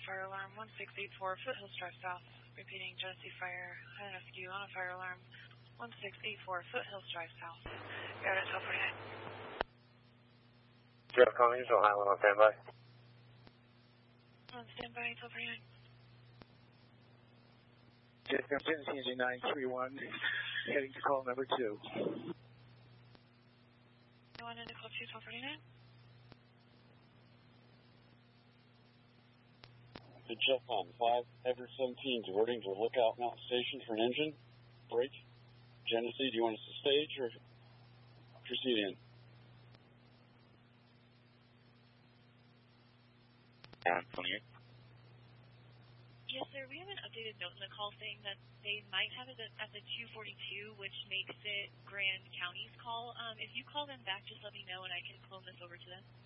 fire alarm 1684 Foothills Drive South. Repeating Genesee Fire, INSQ on a fire alarm 1684 Foothills Drive South. You're at 1249. Jeff Cummings, Ohio, on standby. On standby, 1249. Genesee Engine 931, heading to call number 2. I wanted to call 2, 1249. The Jeff on 5, Everett 17, diverting to Lookout Mountain Station for an engine. Break. Genesee, do you want us to stage or proceed in? Yeah, 28. Yes, sir. We have an updated note in the call saying that they might have it at the 242, which makes it Grand County's call. If you call them back, just let me know and I can clone this over to them.